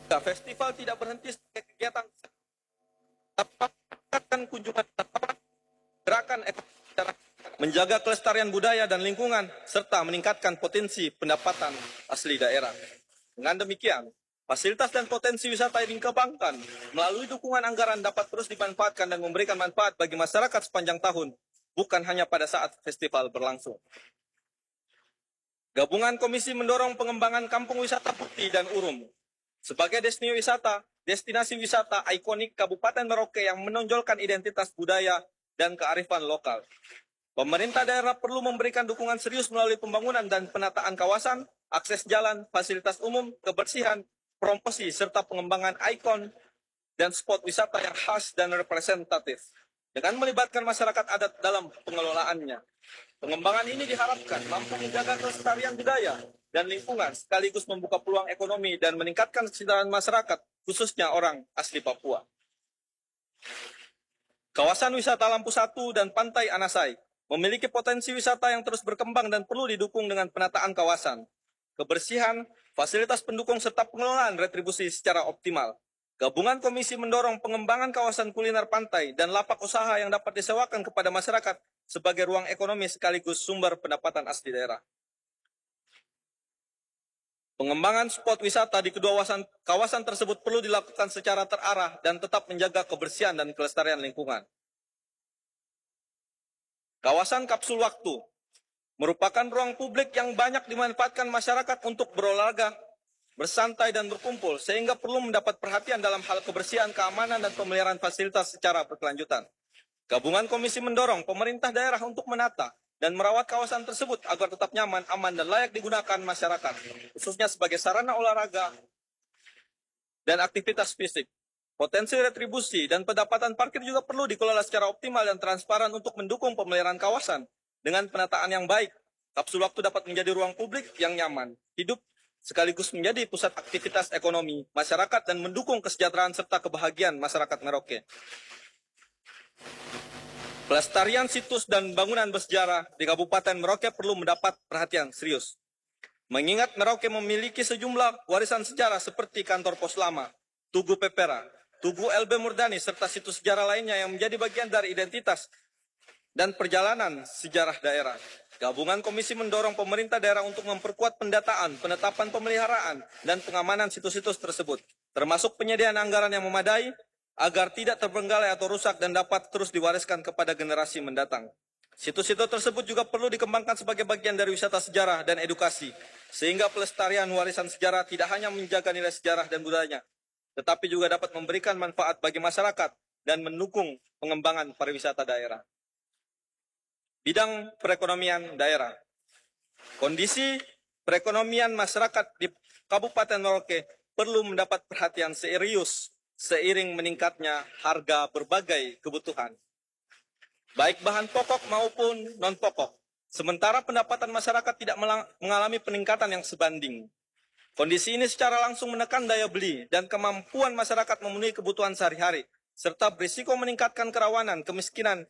Festival tidak berhenti sebagai kegiatan meningkatkan kunjungan wisatawan, gerakan ekonomi masyarakat, menjaga kelestarian budaya dan lingkungan, serta meningkatkan potensi pendapatan asli daerah. Dengan demikian, fasilitas dan potensi wisata yang dikembangkan melalui dukungan anggaran dapat terus dimanfaatkan dan memberikan manfaat bagi masyarakat sepanjang tahun, bukan hanya pada saat festival berlangsung. Gabungan Komisi mendorong pengembangan kampung wisata Putih dan Urum sebagai destinasi wisata ikonik Kabupaten Merauke yang menonjolkan identitas budaya dan kearifan lokal. Pemerintah daerah perlu memberikan dukungan serius melalui pembangunan dan penataan kawasan, akses jalan, fasilitas umum, kebersihan, promosi, serta pengembangan ikon dan spot wisata yang khas dan representatif. Dengan melibatkan masyarakat adat dalam pengelolaannya. Pengembangan ini diharapkan mampu menjaga kelestarian budaya dan lingkungan sekaligus membuka peluang ekonomi dan meningkatkan kesejahteraan masyarakat, khususnya orang asli Papua. Kawasan wisata Lampu Satu dan Pantai Anasai memiliki potensi wisata yang terus berkembang dan perlu didukung dengan penataan kawasan, kebersihan, fasilitas pendukung serta pengelolaan retribusi secara optimal. Gabungan Komisi mendorong pengembangan kawasan kuliner pantai dan lapak usaha yang dapat disewakan kepada masyarakat sebagai ruang ekonomi sekaligus sumber pendapatan asli daerah. Pengembangan spot wisata di kedua kawasan tersebut perlu dilakukan secara terarah dan tetap menjaga kebersihan dan kelestarian lingkungan. Kawasan kapsul waktu merupakan ruang publik yang banyak dimanfaatkan masyarakat untuk berolahraga, bersantai dan berkumpul, sehingga perlu mendapat perhatian dalam hal kebersihan, keamanan, dan pemeliharaan fasilitas secara berkelanjutan. Gabungan Komisi mendorong pemerintah daerah untuk menata dan merawat kawasan tersebut agar tetap nyaman, aman, dan layak digunakan masyarakat, khususnya sebagai sarana olahraga dan aktivitas fisik. Potensi retribusi dan pendapatan parkir juga perlu dikelola secara optimal dan transparan untuk mendukung pemeliharaan kawasan. Dengan penataan yang baik, kapsul waktu dapat menjadi ruang publik yang nyaman, hidup, sekaligus menjadi pusat aktivitas ekonomi, masyarakat, dan mendukung kesejahteraan serta kebahagiaan masyarakat Merauke. Pelestarian situs dan bangunan bersejarah di Kabupaten Merauke perlu mendapat perhatian serius. Mengingat Merauke memiliki sejumlah warisan sejarah seperti kantor pos lama, Tugu Pepera, Tugu LB Murdani, serta situs sejarah lainnya yang menjadi bagian dari identitas dan perjalanan sejarah daerah. Gabungan Komisi mendorong pemerintah daerah untuk memperkuat pendataan, penetapan pemeliharaan, dan pengamanan situs-situs tersebut, termasuk penyediaan anggaran yang memadai, agar tidak terbengkalai atau rusak dan dapat terus diwariskan kepada generasi mendatang. Situs-situs tersebut juga perlu dikembangkan sebagai bagian dari wisata sejarah dan edukasi, sehingga pelestarian warisan sejarah tidak hanya menjaga nilai sejarah dan budayanya, tetapi juga dapat memberikan manfaat bagi masyarakat dan mendukung pengembangan pariwisata daerah. Bidang perekonomian daerah. Kondisi perekonomian masyarakat di Kabupaten Merauke perlu mendapat perhatian serius seiring meningkatnya harga berbagai kebutuhan, baik bahan pokok maupun non-pokok. Sementara pendapatan masyarakat tidak mengalami peningkatan yang sebanding. Kondisi ini secara langsung menekan daya beli dan kemampuan masyarakat memenuhi kebutuhan sehari-hari, serta berisiko meningkatkan kerawanan, kemiskinan,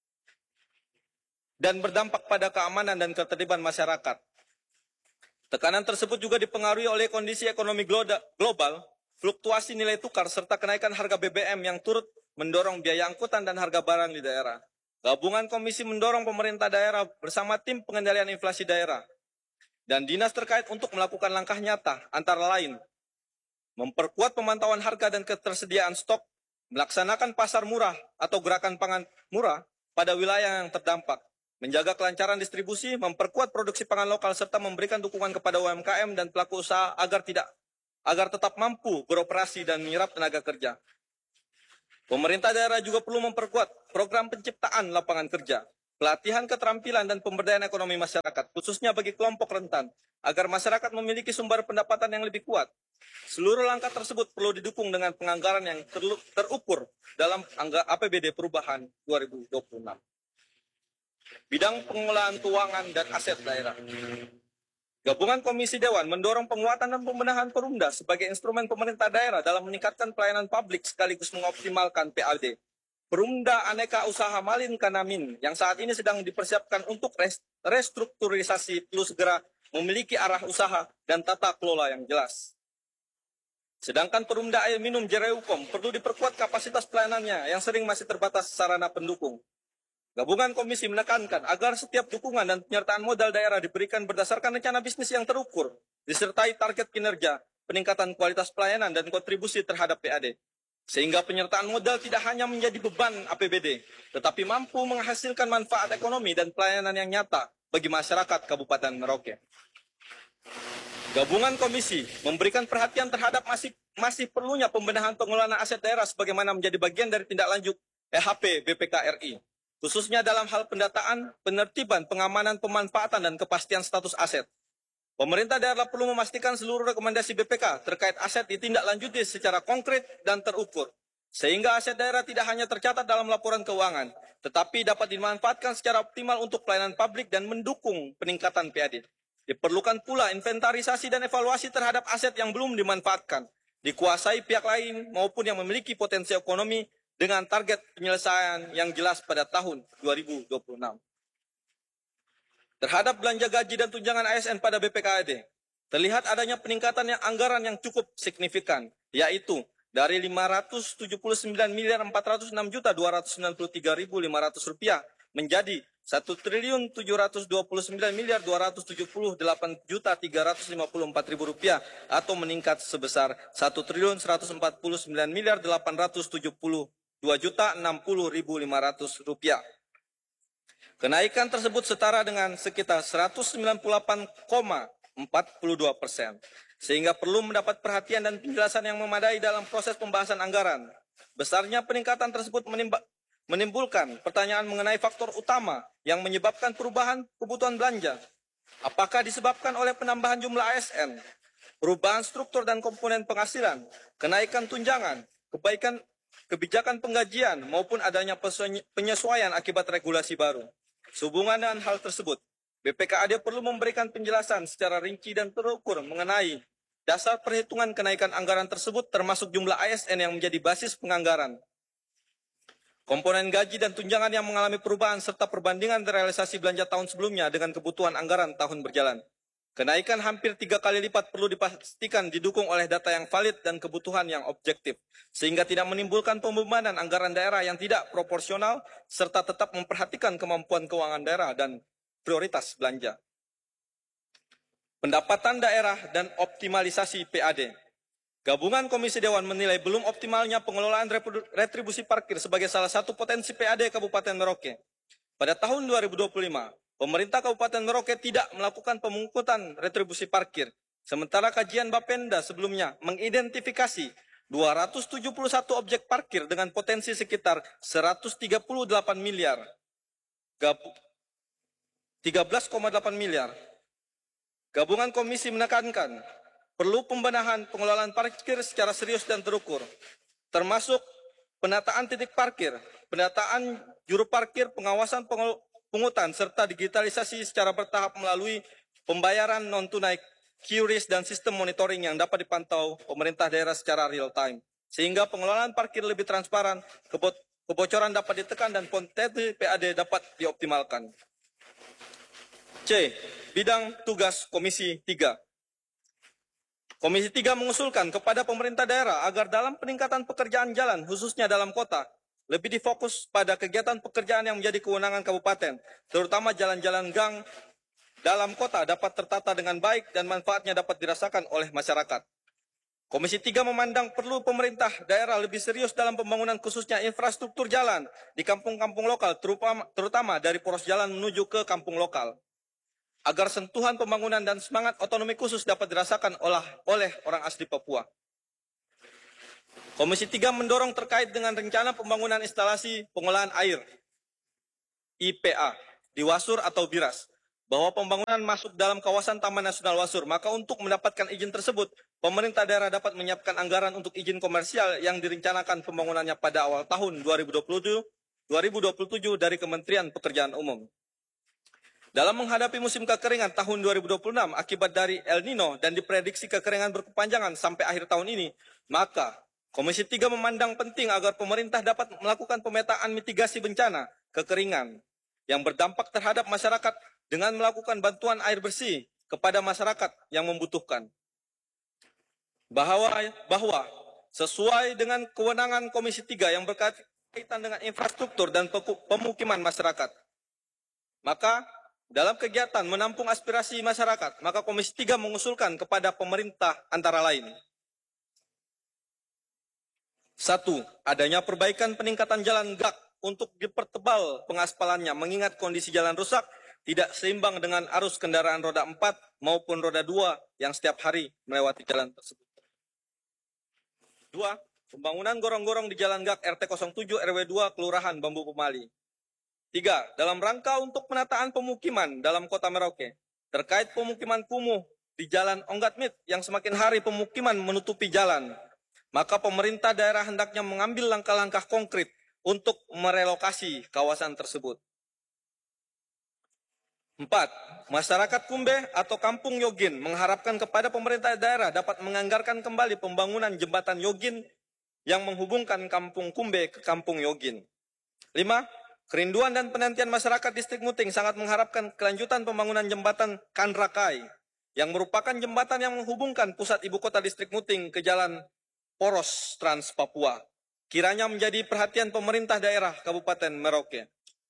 dan berdampak pada keamanan dan ketertiban masyarakat. Tekanan tersebut juga dipengaruhi oleh kondisi ekonomi global, fluktuasi nilai tukar, serta kenaikan harga BBM yang turut mendorong biaya angkutan dan harga barang di daerah. Gabungan Komisi mendorong pemerintah daerah bersama tim pengendalian inflasi daerah dan dinas terkait untuk melakukan langkah nyata, antara lain memperkuat pemantauan harga dan ketersediaan stok, melaksanakan pasar murah atau gerakan pangan murah pada wilayah yang terdampak, menjaga kelancaran distribusi, memperkuat produksi pangan lokal, serta memberikan dukungan kepada UMKM dan pelaku usaha agar tetap mampu beroperasi dan menyerap tenaga kerja. Pemerintah daerah juga perlu memperkuat program penciptaan lapangan kerja, pelatihan keterampilan dan pemberdayaan ekonomi masyarakat, khususnya bagi kelompok rentan, agar masyarakat memiliki sumber pendapatan yang lebih kuat. Seluruh langkah tersebut perlu didukung dengan penganggaran yang terukur dalam APBD perubahan 2026. Bidang pengelolaan keuangan dan aset daerah. Gabungan Komisi Dewan mendorong penguatan dan pembenahan Perumda sebagai instrumen pemerintah daerah dalam meningkatkan pelayanan publik sekaligus mengoptimalkan PAD. Perumda Aneka Usaha Malin Kanamin yang saat ini sedang dipersiapkan untuk restrukturisasi perlu segera memiliki arah usaha dan tata kelola yang jelas. Sedangkan Perumda Air Minum Jereukom perlu diperkuat kapasitas pelayanannya yang sering masih terbatas sarana pendukung. Gabungan komisi menekankan agar setiap dukungan dan penyertaan modal daerah diberikan berdasarkan rencana bisnis yang terukur, disertai target kinerja, peningkatan kualitas pelayanan, dan kontribusi terhadap PAD. Sehingga penyertaan modal tidak hanya menjadi beban APBD, tetapi mampu menghasilkan manfaat ekonomi dan pelayanan yang nyata bagi masyarakat Kabupaten Merauke. Gabungan komisi memberikan perhatian terhadap masih perlunya pembenahan pengelolaan aset daerah sebagaimana menjadi bagian dari tindak lanjut EHP BPK RI. Khususnya dalam hal pendataan, penertiban, pengamanan, pemanfaatan, dan kepastian status aset. Pemerintah daerah perlu memastikan seluruh rekomendasi BPK terkait aset ditindaklanjuti secara konkret dan terukur, sehingga aset daerah tidak hanya tercatat dalam laporan keuangan, tetapi dapat dimanfaatkan secara optimal untuk pelayanan publik dan mendukung peningkatan PAD. Diperlukan pula inventarisasi dan evaluasi terhadap aset yang belum dimanfaatkan, dikuasai pihak lain maupun yang memiliki potensi ekonomi, dengan target penyelesaian yang jelas pada tahun 2026. Terhadap belanja gaji dan tunjangan ASN pada BPKAD, terlihat adanya peningkatan anggaran yang cukup signifikan, yaitu dari Rp579.406.293.500 menjadi Rp1.729.278.354.000 atau meningkat sebesar Rp1.149.879.260.500. Kenaikan tersebut setara dengan sekitar 198,42%, sehingga perlu mendapat perhatian dan penjelasan yang memadai dalam proses pembahasan anggaran. Besarnya peningkatan tersebut menimbulkan pertanyaan mengenai faktor utama yang menyebabkan perubahan kebutuhan belanja. Apakah disebabkan oleh penambahan jumlah ASN, perubahan struktur dan komponen penghasilan, kenaikan tunjangan, kebijakan penggajian, maupun adanya penyesuaian akibat regulasi baru. Sehubungan dengan hal tersebut, BPKAD perlu memberikan penjelasan secara rinci dan terukur mengenai dasar perhitungan kenaikan anggaran tersebut, termasuk jumlah ASN yang menjadi basis penganggaran, komponen gaji dan tunjangan yang mengalami perubahan, serta perbandingan realisasi belanja tahun sebelumnya dengan kebutuhan anggaran tahun berjalan. Kenaikan hampir 3 kali lipat perlu dipastikan didukung oleh data yang valid dan kebutuhan yang objektif, sehingga tidak menimbulkan pembebanan anggaran daerah yang tidak proporsional, serta tetap memperhatikan kemampuan keuangan daerah dan prioritas belanja. Pendapatan daerah dan optimalisasi PAD. Gabungan Komisi Dewan menilai belum optimalnya pengelolaan retribusi parkir sebagai salah satu potensi PAD Kabupaten Merauke. Pada tahun 2025, pemerintah Kabupaten Merauke tidak melakukan pemungutan retribusi parkir, sementara kajian Bapenda sebelumnya mengidentifikasi 271 objek parkir dengan potensi sekitar 138 miliar, 13,8 miliar. Gabungan komisi menekankan perlu pembenahan pengelolaan parkir secara serius dan terukur, termasuk penataan titik parkir, penataan juru parkir, pengawasan pungutan, serta digitalisasi secara bertahap melalui pembayaran non-tunai, QRIS, dan sistem monitoring yang dapat dipantau pemerintah daerah secara real time, sehingga pengelolaan parkir lebih transparan, kebocoran dapat ditekan, dan potensi PAD dapat dioptimalkan. C. Bidang tugas Komisi 3. Komisi 3 mengusulkan kepada pemerintah daerah agar dalam peningkatan pekerjaan jalan, khususnya dalam kota, lebih difokus pada kegiatan pekerjaan yang menjadi kewenangan kabupaten, terutama jalan-jalan gang dalam kota dapat tertata dengan baik dan manfaatnya dapat dirasakan oleh masyarakat. Komisi 3 memandang perlu pemerintah daerah lebih serius dalam pembangunan khususnya infrastruktur jalan di kampung-kampung lokal, terutama dari poros jalan menuju ke kampung lokal, agar sentuhan pembangunan dan semangat otonomi khusus dapat dirasakan oleh orang asli Papua. Komisi 3 mendorong terkait dengan rencana pembangunan instalasi pengolahan air IPA di Wasur atau Biras, bahwa pembangunan masuk dalam kawasan Taman Nasional Wasur, maka untuk mendapatkan izin tersebut, pemerintah daerah dapat menyiapkan anggaran untuk izin komersial yang direncanakan pembangunannya pada awal tahun 2027 dari Kementerian Pekerjaan Umum. Dalam menghadapi musim kekeringan tahun 2026 akibat dari El Nino dan diprediksi kekeringan berkepanjangan sampai akhir tahun ini, maka Komisi 3 memandang penting agar pemerintah dapat melakukan pemetaan mitigasi bencana kekeringan yang berdampak terhadap masyarakat dengan melakukan bantuan air bersih kepada masyarakat yang membutuhkan. bahwa sesuai dengan kewenangan Komisi 3 yang berkaitan dengan infrastruktur dan pemukiman masyarakat, maka dalam kegiatan menampung aspirasi masyarakat, maka Komisi 3 mengusulkan kepada pemerintah antara lain: 1. Adanya perbaikan peningkatan jalan GAK untuk dipertebal pengaspalannya, mengingat kondisi jalan rusak tidak seimbang dengan arus kendaraan roda 4 maupun roda 2 yang setiap hari melewati jalan tersebut. 2. Pembangunan gorong-gorong di Jalan GAK RT 07 RW 2 Kelurahan Bambu Pemali. 3. Dalam rangka untuk penataan pemukiman dalam Kota Merauke, terkait pemukiman kumuh di Jalan Onggatmit yang semakin hari pemukiman menutupi jalan, maka pemerintah daerah hendaknya mengambil langkah-langkah konkret untuk merelokasi kawasan tersebut. 4. Masyarakat Kumbe atau Kampung Yogin mengharapkan kepada pemerintah daerah dapat menganggarkan kembali pembangunan jembatan Yogin yang menghubungkan Kampung Kumbe ke Kampung Yogin. 5. Kerinduan dan penantian masyarakat Distrik Muting sangat mengharapkan kelanjutan pembangunan jembatan Kanrakai yang merupakan jembatan yang menghubungkan pusat ibu kota Distrik Muting ke jalan poros Trans Papua. Kiranya menjadi perhatian pemerintah daerah Kabupaten Merauke.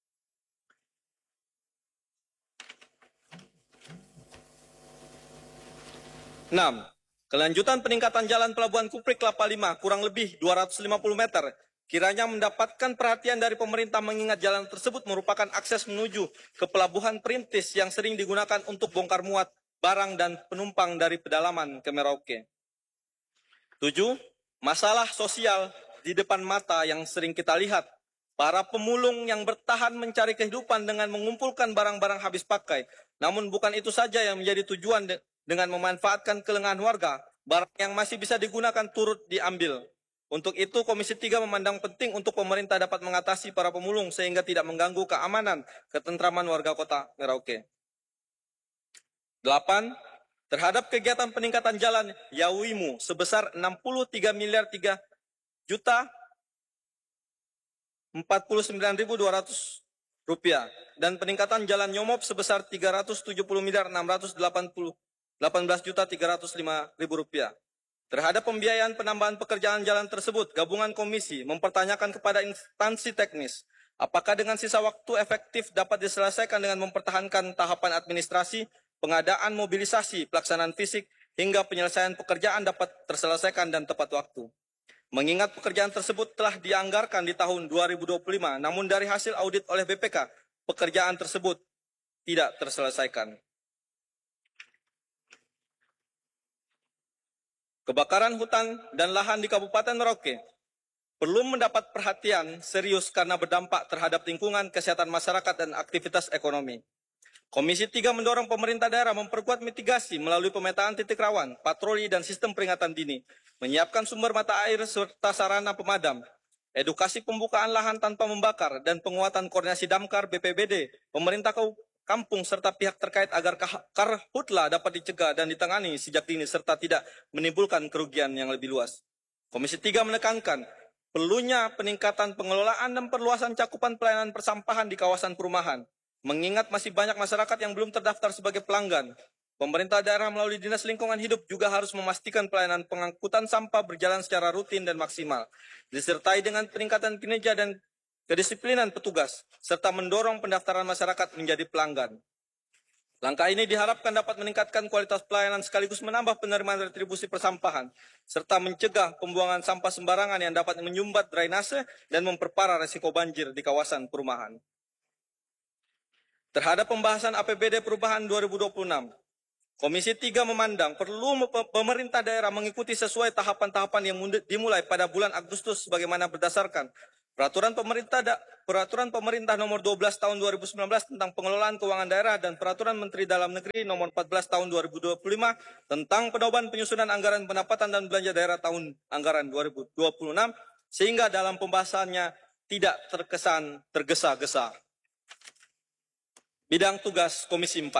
6. Kelanjutan peningkatan jalan Pelabuhan Kuprik Kelapa 5 kurang lebih 250 meter kiranya mendapatkan perhatian dari pemerintah, mengingat jalan tersebut merupakan akses menuju ke Pelabuhan Perintis yang sering digunakan untuk bongkar muat barang dan penumpang dari pedalaman ke Merauke. 7. Masalah sosial di depan mata yang sering kita lihat. Para pemulung yang bertahan mencari kehidupan dengan mengumpulkan barang-barang habis pakai. Namun bukan itu saja yang menjadi tujuan dengan memanfaatkan kelengahan warga, barang yang masih bisa digunakan turut diambil. Untuk itu, Komisi 3 memandang penting untuk pemerintah dapat mengatasi para pemulung sehingga tidak mengganggu keamanan, ketentraman warga Kota Merauke. 8. Terhadap kegiatan peningkatan jalan Yawimu sebesar 63 miliar 3 juta 49.200 rupiah dan peningkatan jalan Nyomop sebesar 370 miliar 18.305.000 rupiah. Terhadap pembiayaan penambahan pekerjaan jalan tersebut, gabungan komisi mempertanyakan kepada instansi teknis, apakah dengan sisa waktu efektif dapat diselesaikan dengan mempertahankan tahapan administrasi, pengadaan mobilisasi, pelaksanaan fisik, hingga penyelesaian pekerjaan dapat terselesaikan dan tepat waktu. Mengingat pekerjaan tersebut telah dianggarkan di tahun 2025, namun dari hasil audit oleh BPK, pekerjaan tersebut tidak terselesaikan. Kebakaran hutan dan lahan di Kabupaten Merauke perlu mendapat perhatian serius karena berdampak terhadap lingkungan, kesehatan masyarakat, dan aktivitas ekonomi. Komisi 3 mendorong pemerintah daerah memperkuat mitigasi melalui pemetaan titik rawan, patroli, dan sistem peringatan dini, menyiapkan sumber mata air serta sarana pemadam, edukasi pembukaan lahan tanpa membakar, dan penguatan koordinasi Damkar, BPBD, pemerintah kampung, serta pihak terkait agar karhutla dapat dicegah dan ditangani sejak dini serta tidak menimbulkan kerugian yang lebih luas. Komisi 3 menekankan perlunya peningkatan pengelolaan dan perluasan cakupan pelayanan persampahan di kawasan perumahan, mengingat masih banyak masyarakat yang belum terdaftar sebagai pelanggan. Pemerintah daerah melalui Dinas Lingkungan Hidup juga harus memastikan pelayanan pengangkutan sampah berjalan secara rutin dan maksimal, disertai dengan peningkatan kinerja dan kedisiplinan petugas, serta mendorong pendaftaran masyarakat menjadi pelanggan. Langkah ini diharapkan dapat meningkatkan kualitas pelayanan sekaligus menambah penerimaan retribusi persampahan, serta mencegah pembuangan sampah sembarangan yang dapat menyumbat drainase dan memperparah resiko banjir di kawasan perumahan. Terhadap pembahasan APBD Perubahan 2026, Komisi 3 memandang perlu pemerintah daerah mengikuti sesuai tahapan-tahapan yang dimulai pada bulan Agustus sebagaimana berdasarkan Peraturan Pemerintah Nomor 12 Tahun 2019 tentang Pengelolaan Keuangan Daerah dan Peraturan Menteri Dalam Negeri Nomor 14 Tahun 2025 tentang pedoman penyusunan anggaran pendapatan dan belanja daerah tahun anggaran 2026, sehingga dalam pembahasannya tidak terkesan tergesa-gesa. Bidang tugas Komisi 4.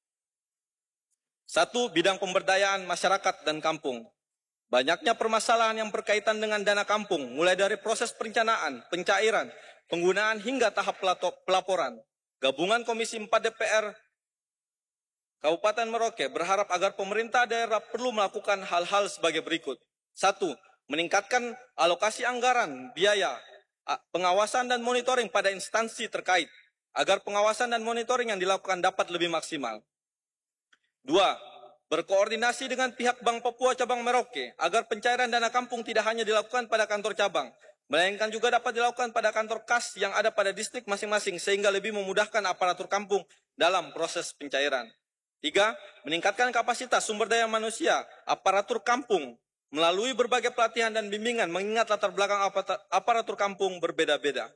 1. Bidang pemberdayaan masyarakat dan kampung. Banyaknya permasalahan yang berkaitan dengan dana kampung, mulai dari proses perencanaan, pencairan, penggunaan hingga tahap pelaporan. Gabungan Komisi 4 DPR Kabupaten Merauke berharap agar pemerintah daerah perlu melakukan hal-hal sebagai berikut. 1. Meningkatkan alokasi anggaran, biaya, pengawasan dan monitoring pada instansi terkait, agar pengawasan dan monitoring yang dilakukan dapat lebih maksimal. 2. Berkoordinasi dengan pihak Bank Papua Cabang Merauke, agar pencairan dana kampung tidak hanya dilakukan pada kantor cabang, melainkan juga dapat dilakukan pada kantor kas yang ada pada distrik masing-masing, sehingga lebih memudahkan aparatur kampung dalam proses pencairan. 3. Meningkatkan kapasitas sumber daya manusia, aparatur kampung, melalui berbagai pelatihan dan bimbingan, mengingat latar belakang aparatur kampung berbeda-beda.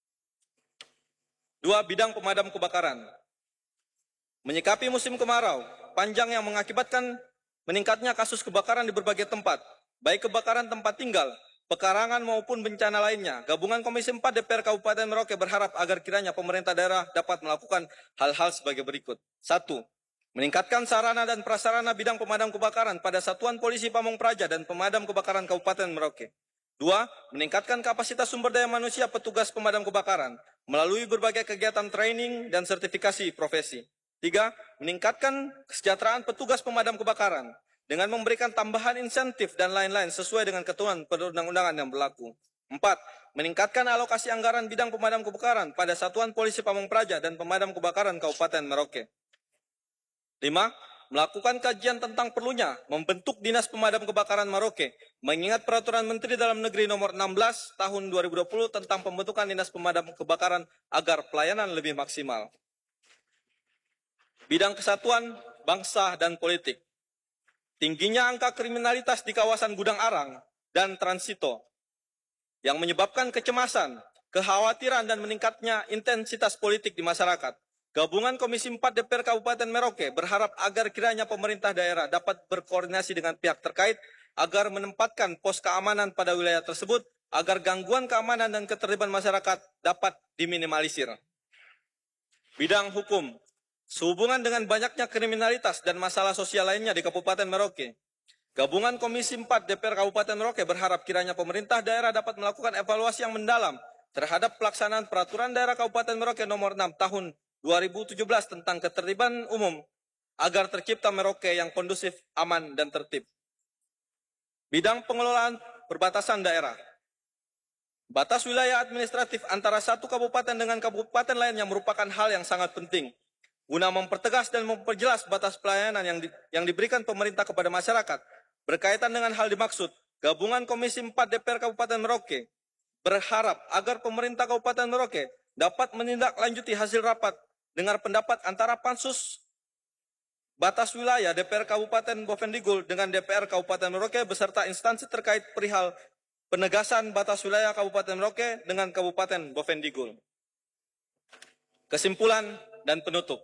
2. Bidang pemadam kebakaran. Menyikapi musim kemarau panjang yang mengakibatkan meningkatnya kasus kebakaran di berbagai tempat, baik kebakaran tempat tinggal, pekarangan maupun bencana lainnya, Gabungan Komisi 4 DPR Kabupaten Merauke berharap agar kiranya pemerintah daerah dapat melakukan hal-hal sebagai berikut. 1. Meningkatkan sarana dan prasarana bidang pemadam kebakaran pada Satuan Polisi Pamong Praja dan Pemadam Kebakaran Kabupaten Merauke. 2. Meningkatkan kapasitas sumber daya manusia petugas pemadam kebakaran melalui berbagai kegiatan training dan sertifikasi profesi. 3. Meningkatkan kesejahteraan petugas pemadam kebakaran dengan memberikan tambahan insentif dan lain-lain sesuai dengan ketentuan perundang-undangan yang berlaku. 4. Meningkatkan alokasi anggaran bidang pemadam kebakaran pada Satuan Polisi Pamong Praja dan Pemadam Kebakaran Kabupaten Merauke. 5. Melakukan kajian tentang perlunya membentuk Dinas Pemadam Kebakaran Merauke, mengingat Peraturan Menteri Dalam Negeri Nomor 16 Tahun 2020 tentang pembentukan Dinas Pemadam Kebakaran agar pelayanan lebih maksimal. Bidang kesatuan bangsa dan politik. Tingginya angka kriminalitas di kawasan Gudang Arang dan Transito yang menyebabkan kecemasan, kekhawatiran, dan meningkatnya intensitas politik di masyarakat. Gabungan Komisi 4 DPR Kabupaten Merauke berharap agar kiranya pemerintah daerah dapat berkoordinasi dengan pihak terkait agar menempatkan pos keamanan pada wilayah tersebut agar gangguan keamanan dan ketertiban masyarakat dapat diminimalisir. Bidang hukum. Sehubungan dengan banyaknya kriminalitas dan masalah sosial lainnya di Kabupaten Merauke, Gabungan Komisi 4 DPR Kabupaten Merauke berharap kiranya pemerintah daerah dapat melakukan evaluasi yang mendalam terhadap pelaksanaan Peraturan Daerah Kabupaten Merauke Nomor 6 Tahun 2017 tentang ketertiban umum agar tercipta Merauke yang kondusif, aman, dan tertib. Bidang pengelolaan perbatasan daerah. Batas wilayah administratif antara satu kabupaten dengan kabupaten lainnya merupakan hal yang sangat penting. Guna mempertegas dan memperjelas batas pelayanan yang diberikan pemerintah kepada masyarakat, berkaitan dengan hal dimaksud, Gabungan Komisi 4 DPR Kabupaten Merauke berharap agar pemerintah Kabupaten Merauke dapat menindaklanjuti hasil rapat dengar pendapat antara Pansus Batas Wilayah DPR Kabupaten Bovendigul dengan DPR Kabupaten Merauke beserta instansi terkait perihal penegasan batas wilayah Kabupaten Merauke dengan Kabupaten Bovendigul. Kesimpulan dan penutup.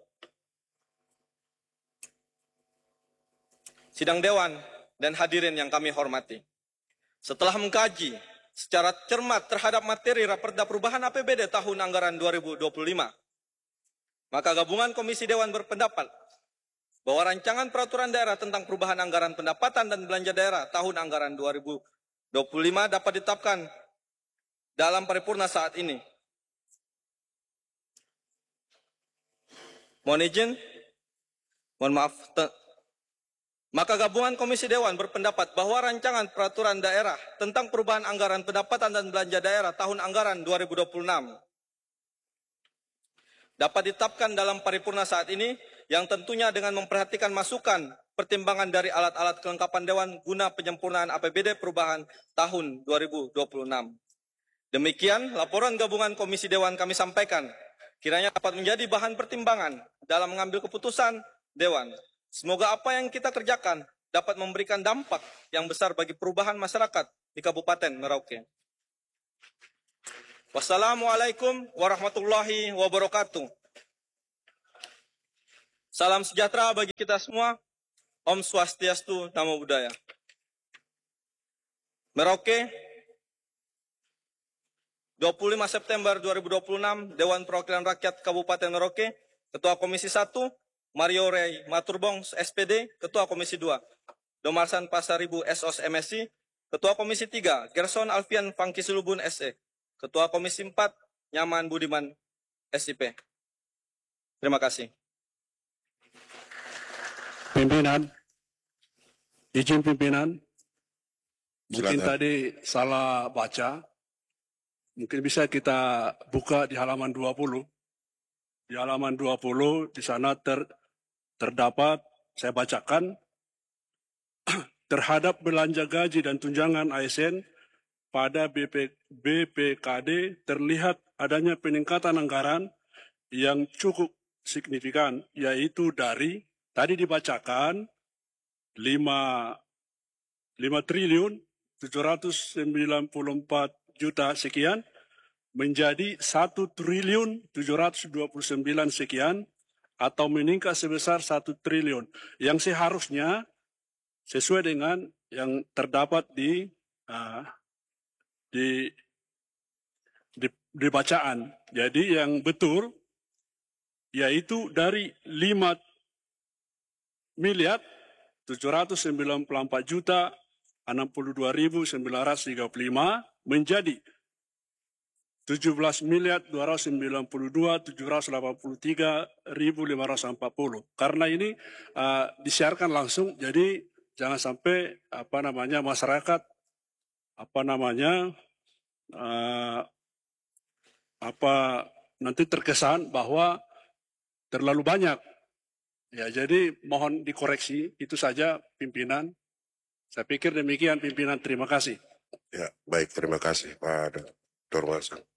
Sidang Dewan dan hadirin yang kami hormati. Setelah mengkaji secara cermat terhadap materi Raperda Perubahan APBD tahun anggaran 2025, maka Gabungan Komisi Dewan berpendapat bahwa rancangan peraturan daerah tentang perubahan anggaran pendapatan dan belanja daerah tahun anggaran 2025 dapat ditetapkan dalam paripurna saat ini. Mohon izin, mohon maaf. Maka Gabungan Komisi Dewan berpendapat bahwa rancangan peraturan daerah tentang perubahan anggaran pendapatan dan belanja daerah tahun anggaran 2026 dapat ditetapkan dalam paripurna saat ini yang tentunya dengan memperhatikan masukan pertimbangan dari alat-alat kelengkapan Dewan guna penyempurnaan APBD perubahan tahun 2026. Demikian laporan Gabungan Komisi Dewan kami sampaikan, kiranya dapat menjadi bahan pertimbangan dalam mengambil keputusan Dewan. Semoga apa yang kita kerjakan dapat memberikan dampak yang besar bagi perubahan masyarakat di Kabupaten Merauke. Wassalamualaikum warahmatullahi wabarakatuh. Salam sejahtera bagi kita semua. Om Swastiastu, Namo Buddhaya. Merauke, 25 September 2026, Dewan Perwakilan Rakyat Kabupaten Merauke, Ketua Komisi 1, Mario Rey Maturbong, SPD, Ketua Komisi 2, Domarsan Pasaribu, SOS MSI, Ketua Komisi 3, Gerson Alfian Fangkisulubun, SE, Ketua Komisi 4, Nyaman Budiman, SIP. Terima kasih. Pimpinan, izin pimpinan, mungkin Silakan. tadi salah baca. Mungkin bisa kita buka di halaman 20. Di halaman 20, di sana terdapat, saya bacakan, terhadap belanja gaji dan tunjangan ASN pada BPKD terlihat adanya peningkatan anggaran yang cukup signifikan, yaitu dari, tadi dibacakan, 5 triliun 794 juta sekian menjadi 1 triliun 729 sekian atau meningkat sebesar 1 triliun yang seharusnya sesuai dengan yang terdapat di bacaan. Jadi yang betul yaitu dari 5 miliar 794 juta 62.935 menjadi 17 miliar 292.783.540. Karena ini disiarkan langsung, jadi jangan sampai masyarakat nanti terkesan bahwa terlalu banyak. Ya, jadi mohon dikoreksi, itu saja pimpinan. Saya pikir demikian pimpinan, terima kasih. Ya, baik, terima kasih Pak Dr. Walsa.